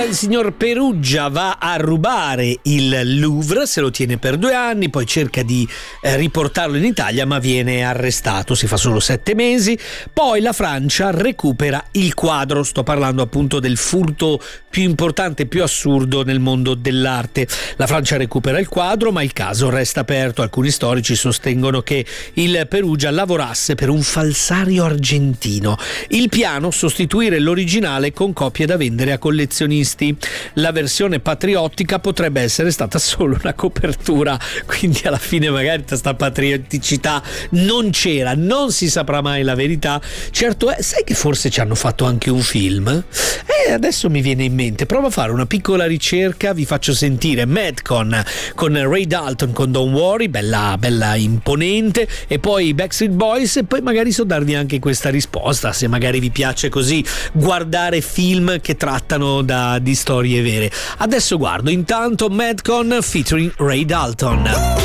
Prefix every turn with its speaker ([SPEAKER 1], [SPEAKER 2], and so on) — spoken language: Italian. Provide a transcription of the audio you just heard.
[SPEAKER 1] il signor Perugia va a rubare il Louvre, se lo tiene per 2 anni, poi cerca di riportarlo in Italia ma viene arrestato, si fa solo 7 mesi. Poi la Francia recupera il quadro, sto parlando appunto del furto più importante, più assurdo nel mondo dell'arte. La Francia recupera il quadro ma il caso resta aperto. Alcuni storici sostengono che il Perugia lavorasse per un falsario argentino. Il piano: sostituire l'originale con copie da vendere a collezionisti. La versione patriottica potrebbe essere stata solo una copertura, quindi alla fine magari questa patriotticità non c'era, non si saprà mai la verità. Certo è, sai che forse ci hanno fatto anche un film? Adesso mi viene in mente, provo a fare una piccola ricerca, vi faccio sentire Madcon con Ray Dalton con Don't Worry, bella imponente, e poi Backstreet Boys, e poi magari so darvi anche questa risposta, se magari vi piace così guardare film che trattano di storie vere. Adesso guardo intanto Madcon featuring Ray Dalton.